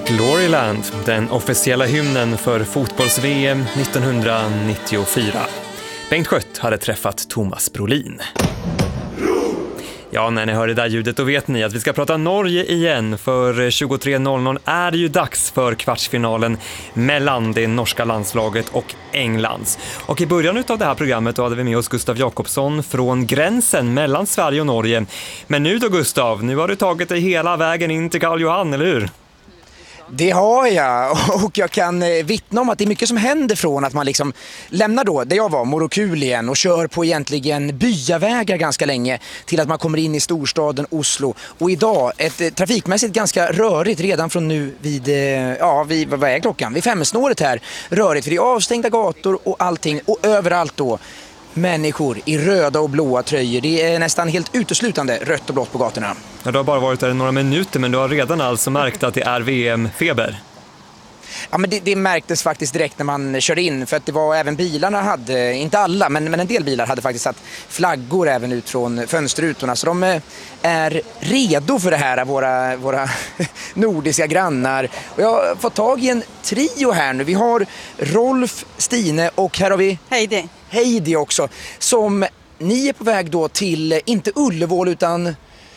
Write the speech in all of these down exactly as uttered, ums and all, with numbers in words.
Gloryland, den officiella hymnen för fotbolls-V M nittonhundranittiofyra. Bengt Skött hade träffat Thomas Brolin. Ja, när ni hör det där ljudet då vet ni att vi ska prata Norge igen, för tjugotre noll noll är det ju dags för kvartsfinalen mellan det norska landslaget och Englands. Och i början av det här programmet då hade vi med oss Gustav Jakobsson från gränsen mellan Sverige och Norge. Men nu då Gustav, nu har du tagit dig hela vägen in till Karl Johan, eller hur? Det har jag, och jag kan vittna om att det är mycket som händer från att man liksom lämnar då, där jag var, Morokulien, och kör på egentligen byavägar ganska länge till att man kommer in i storstaden Oslo. Och idag, ett trafikmässigt ganska rörigt redan från nu vid, ja, vid, vad är klockan? Vid femsnåret här, rörigt, för det är avstängda gator och allting, och överallt då människor i röda och blåa tröjor. Det är nästan helt uteslutande rött och blått på gatorna. Ja, du har bara varit där några minuter, men du har redan alltså märkt att det är V M-feber. Ja, men det, det märktes faktiskt direkt när man körde in, för att det var även bilarna hade, inte alla, men, men en del bilar hade faktiskt satt flaggor även ut från fönsterrutorna, så de är redo för det här, våra, våra nordiska grannar. Och jag har fått tag i en trio här nu. Vi har Rolf, Stine och här har vi Heidi. Heidi också, som ni är på väg då till, inte Ullevål utan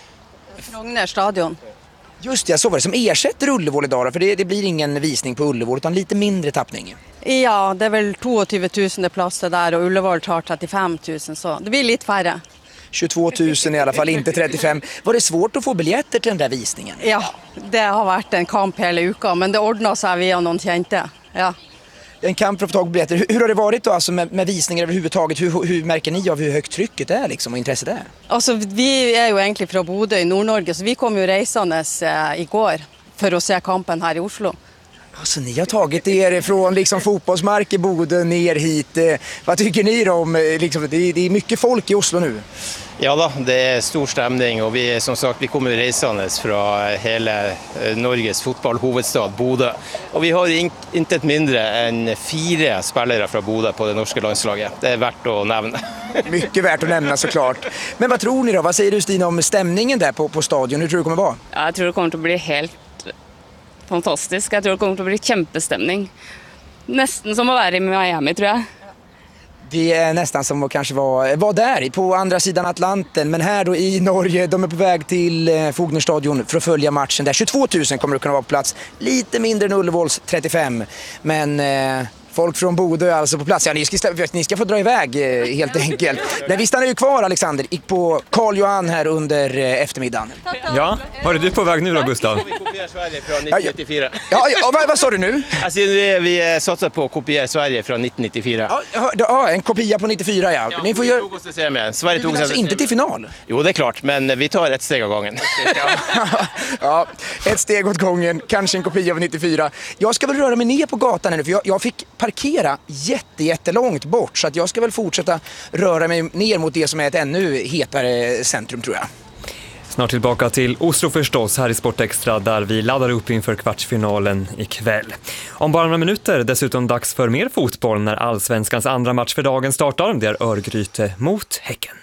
Frogner stadion. Just det, så var det, som ersätter Ullevål idag då, för det, det blir ingen visning på Ullevål utan lite mindre tappning. Ja, det är väl tjugotvå tusen platser där och Ullevål tar trettiofem tusen, så det blir lite färre. tjugotvå tusen i alla fall, inte trettiofem. Var det svårt att få biljetter till den där visningen? Ja, det har varit en kamp hela uka, men det ordnar sig via någon kände. Ja. En kamp för att få tag på biljetter. Hur, hur har det varit då alltså med, med visningar överhuvudtaget? Hur, hur märker ni av hur högt trycket är liksom, och intresset är? Alltså, vi är ju egentligen från Bodø i Nord-Norge, så vi kom ju resandes eh, igår för att se kampen här i Oslo. Alltså, ni har tagit er från liksom, fotbollsmark i Bodø ner hit. Eh, vad tycker ni då om, eh, liksom, det, det är mycket folk i Oslo nu? Ja då, det är stor stämning och vi som sagt vi kommer resandes från hela Norges fotbollshuvudstad Bodø. Och vi har in, inte ett mindre än fyra spelare från Bodø på det norska landslaget. Det är värt att nämna. Mycket värt att nämna såklart. Men vad tror ni då? Vad säger du Stina om stämningen där på, på stadion? Hur tror du det kommer vara? Ja, jag tror det kommer att bli helt fantastiskt. Jag tror det kommer att bli kämpestämning. Nästan som att vara i Miami, tror jag. Det är nästan som att kanske vara, vara där på andra sidan Atlanten. Men här då i Norge, de är på väg till Frogner stadion för att följa matchen där. tjugotvå tusen kommer att kunna vara på plats. Lite mindre än Ullevåls trettiofem. Men eh, folk från Bodø är alltså på plats. Ja, ni ska, ni ska få dra iväg eh, helt enkelt. Men vi stannar ju kvar, Alexander, på Karl Johan här under eh, eftermiddagen. Ja, var är du på väg nu då Gustav? Vi kopierar Sverige från nittonhundranittiofyra. Ja, ja vad, vad sa du nu? Alltså, vi satsar på att kopiera Sverige från nittonhundranittiofyra. Ja, ja, en kopia på nittiofyra, ja. Ja, Ni får vi göra... tog oss till semin. Sverige tog oss Alltså inte till final? Jo, det är klart, men vi tar ett steg av gången. Ja, ett steg åt gången, kanske en kopia av nittiofyra. Jag ska väl röra mig ner på gatan nu, för jag, jag fick parkera jätte, jättelångt bort, så att jag ska väl fortsätta röra mig ner mot det som är ett ännu hetare centrum, tror jag. Snart tillbaka till Oslo förstås, här i Sportextra, där vi laddar upp inför kvartsfinalen ikväll. Om bara några minuter dessutom dags för mer fotboll när Allsvenskans andra match för dagen startar. Det är Örgryte mot Häcken.